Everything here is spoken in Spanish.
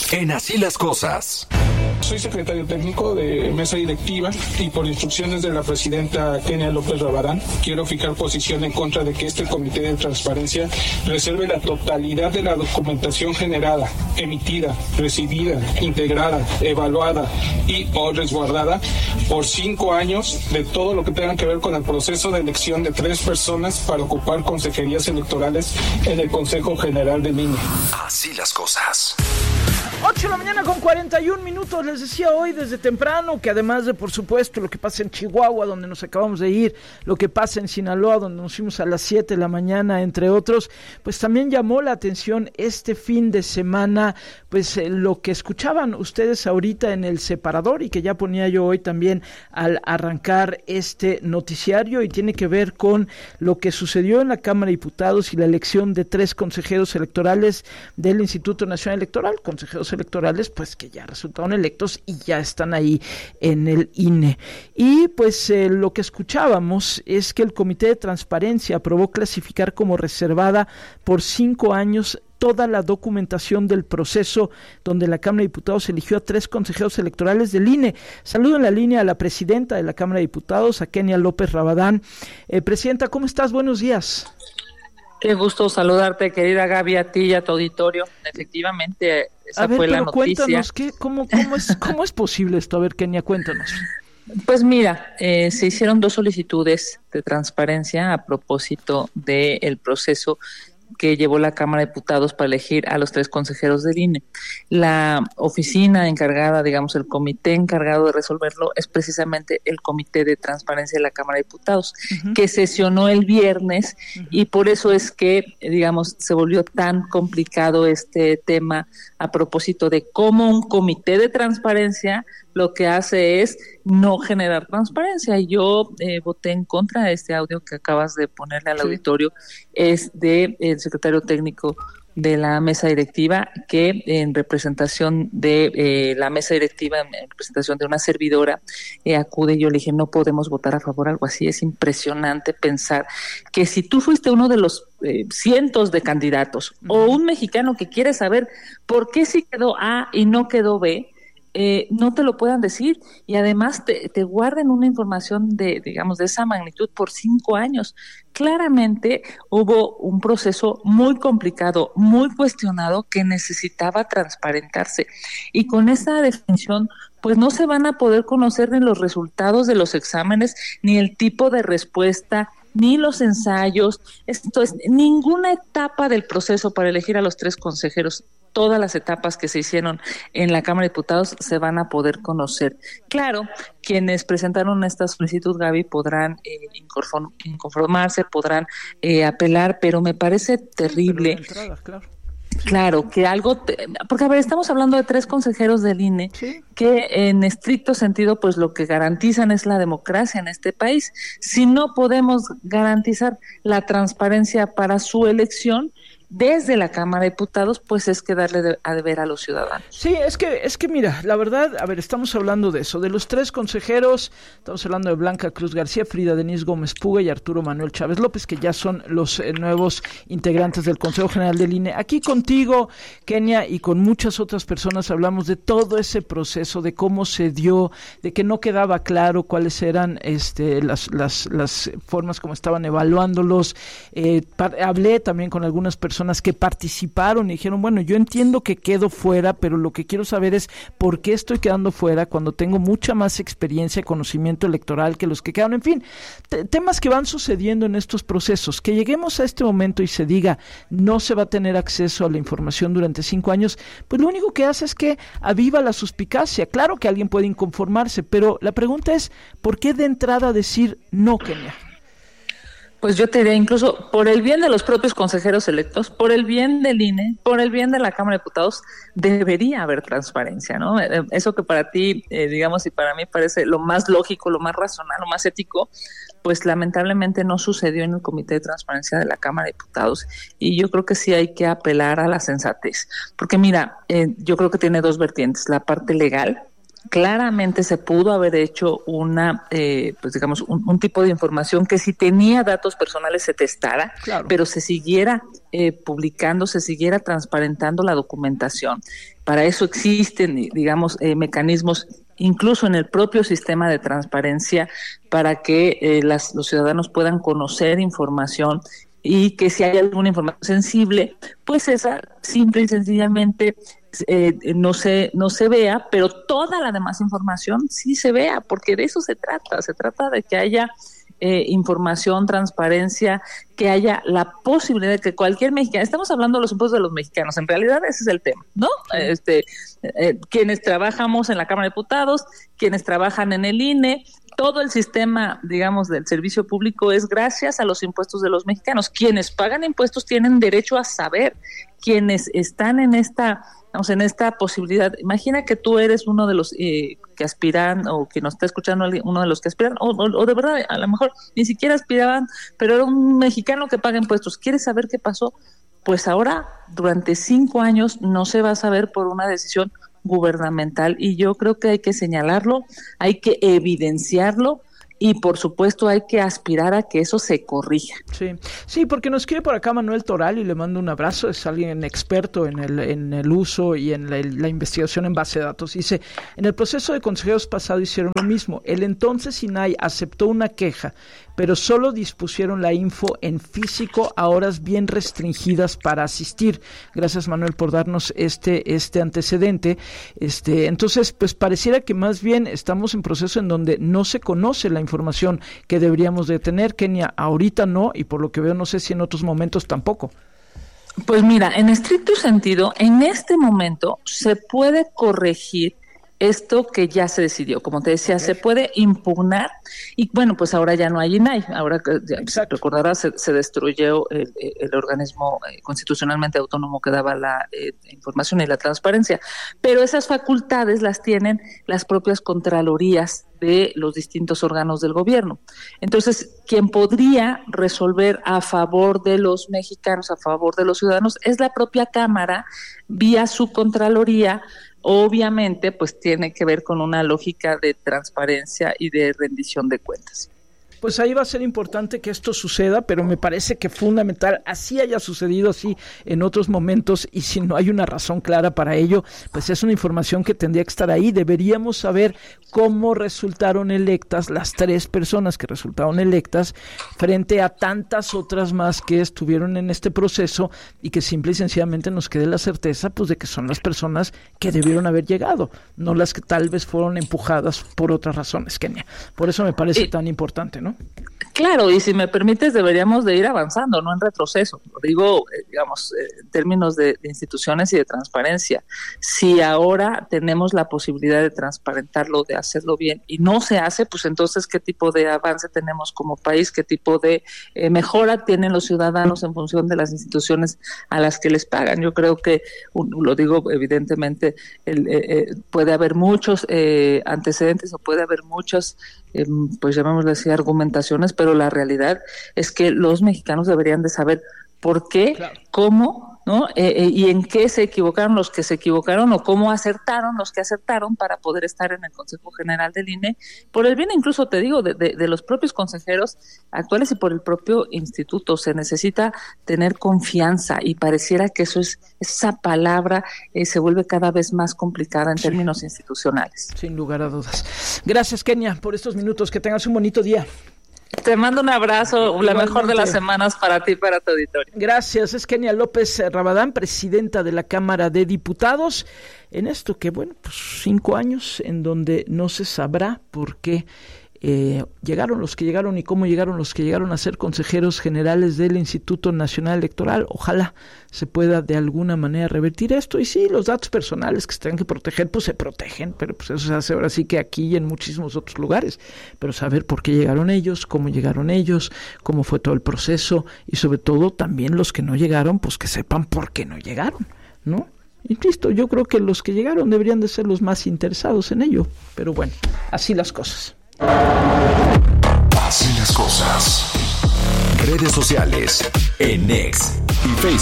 En Así las Cosas. Soy secretario técnico de mesa directiva y por instrucciones de la presidenta Kenia López Rabadán quiero fijar posición en contra de que este comité de transparencia reserve la totalidad de la documentación generada, emitida, recibida, integrada, evaluada y o resguardada por 5 años de todo lo que tenga que ver con el proceso de elección de 3 personas para ocupar consejerías electorales en el Consejo General del INE. Así las cosas. 8 de la mañana con 41 minutos, les decía hoy desde temprano que además de, por supuesto, lo que pasa en Chihuahua, donde nos acabamos de ir, lo que pasa en Sinaloa, donde nos fuimos a las 7 de la mañana, entre otros, pues también llamó la atención este fin de semana, pues lo que escuchaban ustedes ahorita en el separador y que ya ponía yo hoy también al arrancar este noticiario, y tiene que ver con lo que sucedió en la Cámara de Diputados y la elección de 3 consejeros electorales del Instituto Nacional Electoral, consejeros electorales pues que ya resultaron electos y ya están ahí en el INE. Y pues lo que escuchábamos es que el Comité de Transparencia aprobó clasificar como reservada por 5 años toda la documentación del proceso donde la Cámara de Diputados eligió a 3 consejeros electorales del INE. Saludo en la línea a la presidenta de la Cámara de Diputados, a Kenia López Rabadán. Presidenta, ¿cómo estás? Buenos días. Qué gusto saludarte, querida Gaby, a ti y a tu auditorio. Efectivamente, esa fue la noticia. Cuéntanos, ¿cómo es posible esto? A ver, Kenia, cuéntanos. Pues mira, se hicieron 2 solicitudes de transparencia a propósito del proceso que llevó la Cámara de Diputados para elegir a los 3 consejeros del INE. La oficina encargada, digamos, el comité encargado de resolverlo es precisamente el Comité de Transparencia de la Cámara de Diputados, que sesionó el viernes, y por eso es que, digamos, se volvió tan complicado este tema a propósito de cómo un comité de transparencia lo que hace es no generar transparencia. Y yo voté en contra de este audio que acabas de ponerle al auditorio, es de el secretario técnico de la mesa directiva, que en representación de la mesa directiva, en representación de una servidora, acude. Yo le dije, no podemos votar a favor, algo así. Es impresionante pensar que si tú fuiste uno de los cientos de candidatos, o un mexicano que quiere saber por qué sí quedó A y no quedó B, no te lo puedan decir, y además te guarden una información de esa magnitud por 5 años. Claramente hubo un proceso muy complicado, muy cuestionado, que necesitaba transparentarse, y con esa definición pues no se van a poder conocer ni los resultados de los exámenes, ni el tipo de respuesta, ni los ensayos. Entonces, ninguna etapa del proceso para elegir a los 3 consejeros, todas las etapas que se hicieron en la Cámara de Diputados, se van a poder conocer. Claro, quienes presentaron esta solicitud, Gaby, podrán inconformarse, podrán apelar, pero me parece terrible. Claro, que porque a ver, estamos hablando de 3 consejeros del INE, ¿sí?, que en estricto sentido pues lo que garantizan es la democracia en este país. Si no podemos garantizar la transparencia para su elección desde la Cámara de Diputados, pues es que darle a deber a los ciudadanos. Sí, es que mira, la verdad, a ver, estamos hablando de eso, de los 3 consejeros, estamos hablando de Blanca Cruz García, Frida Denise Gómez Puga y Arturo Manuel Chávez López, que ya son los nuevos integrantes del Consejo General del INE. Aquí contigo, Kenia, y con muchas otras personas hablamos de todo ese proceso, de cómo se dio, de que no quedaba claro cuáles eran las formas como estaban evaluándolos. Hablé también con algunas personas que participaron y dijeron, bueno, yo entiendo que quedo fuera, pero lo que quiero saber es por qué estoy quedando fuera cuando tengo mucha más experiencia y conocimiento electoral que los que quedaron. En fin, temas que van sucediendo en estos procesos. Que lleguemos a este momento y se diga no se va a tener acceso a la información durante 5 años, pues lo único que hace es que aviva la suspicacia. Claro que alguien puede inconformarse, pero la pregunta es, ¿por qué de entrada decir no, Kenia? Pues yo te diría, incluso por el bien de los propios consejeros electos, por el bien del INE, por el bien de la Cámara de Diputados, debería haber transparencia, ¿no? Eso que para ti, y para mí parece lo más lógico, lo más razonable, lo más ético, pues lamentablemente no sucedió en el Comité de Transparencia de la Cámara de Diputados, y yo creo que sí hay que apelar a la sensatez, porque mira, yo creo que tiene 2 vertientes: la parte legal, claramente se pudo haber hecho una, pues digamos, un tipo de información que si tenía datos personales se testara, claro, pero se siguiera publicando, se siguiera transparentando la documentación. Para eso existen, digamos, mecanismos incluso en el propio sistema de transparencia para que los ciudadanos puedan conocer información y que si hay alguna información sensible, pues esa simple y sencillamente no se vea, pero toda la demás información sí se vea, porque de eso se trata de que haya información, transparencia, que haya la posibilidad de que cualquier mexicano, estamos hablando de los impuestos de los mexicanos, en realidad ese es el tema, ¿no? Quienes trabajamos en la Cámara de Diputados, quienes trabajan en el INE, todo el sistema, digamos, del servicio público es gracias a los impuestos de los mexicanos. Quienes pagan impuestos tienen derecho a saber, quienes están en esta posibilidad. Imagina que tú eres uno de los que aspiran, o que nos está escuchando uno de los que aspiran, o de verdad, a lo mejor ni siquiera aspiraban, pero era un mexicano que paga impuestos. ¿Quieres saber qué pasó? Pues ahora, durante 5 años, no se va a saber por una decisión gubernamental, y yo creo que hay que señalarlo, hay que evidenciarlo, y por supuesto hay que aspirar a que eso se corrija. Sí, porque nos escribe por acá Manuel Toral y le mando un abrazo, es alguien experto en el uso y en la investigación en base de datos. Dice, en el proceso de consejeros pasado hicieron lo mismo, el entonces INAI aceptó una queja, pero solo dispusieron la info en físico a horas bien restringidas para asistir. Gracias, Manuel, por darnos este antecedente. Entonces, pues pareciera que más bien estamos en proceso en donde no se conoce la información que deberíamos de tener, Kenia. Ahorita no, y por lo que veo no sé si en otros momentos tampoco. Pues mira, en estricto sentido, en este momento se puede corregir esto que ya se decidió, como te decía, se puede impugnar, y bueno, pues ahora ya no hay INAI, ahora recordarás, se destruyó el organismo constitucionalmente autónomo que daba la información y la transparencia, pero esas facultades las tienen las propias contralorías de los distintos órganos del gobierno. Entonces, quien podría resolver a favor de los mexicanos, a favor de los ciudadanos, es la propia Cámara, vía su contraloría. Obviamente, pues tiene que ver con una lógica de transparencia y de rendición de cuentas. Pues ahí va a ser importante que esto suceda, pero me parece que fundamental, así haya sucedido así en otros momentos, y si no hay una razón clara para ello, pues es una información que tendría que estar ahí. Deberíamos saber cómo resultaron electas las 3 personas que resultaron electas frente a tantas otras más que estuvieron en este proceso, y que simple y sencillamente nos quede la certeza pues de que son las personas que debieron haber llegado, no las que tal vez fueron empujadas por otras razones, Kenia. Por eso me parece tan importante, ¿no? Claro, y si me permites, deberíamos de ir avanzando, no en retroceso. Lo digo, digamos, en términos de instituciones y de transparencia. Si ahora tenemos la posibilidad de transparentarlo, de hacerlo bien, y no se hace, pues entonces, ¿qué tipo de avance tenemos como país? ¿Qué tipo de mejora tienen los ciudadanos en función de las instituciones a las que les pagan? Yo creo que, lo digo evidentemente, puede haber muchos antecedentes, o puede haber muchas, pues llamémosle así, argumentaciones, pero la realidad es que los mexicanos deberían de saber por qué, claro, cómo, ¿no? Y en qué se equivocaron los que se equivocaron, o cómo acertaron los que acertaron para poder estar en el Consejo General del INE, por el bien incluso, te digo, de los propios consejeros actuales y por el propio instituto. Se necesita tener confianza, y pareciera que esa palabra se vuelve cada vez más complicada en términos institucionales. Sin lugar a dudas. Gracias, Kenia, por estos minutos. Que tengas un bonito día. Te mando un abrazo, la mejor de las semanas para ti y para tu auditorio. Gracias, es Kenia López Rabadán, presidenta de la Cámara de Diputados, en esto que, bueno, pues 5 años en donde no se sabrá por qué llegaron los que llegaron y cómo llegaron los que llegaron a ser consejeros generales del Instituto Nacional Electoral. Ojalá se pueda de alguna manera revertir esto, y sí, los datos personales que se tengan que proteger, pues se protegen, pero pues eso se hace ahora sí que aquí y en muchísimos otros lugares, pero saber por qué llegaron ellos, cómo fue todo el proceso, y sobre todo también los que no llegaron, pues que sepan por qué no llegaron, ¿no? Insisto, yo creo que los que llegaron deberían de ser los más interesados en ello, pero bueno, así las cosas. Así las cosas. Redes sociales en X y Facebook.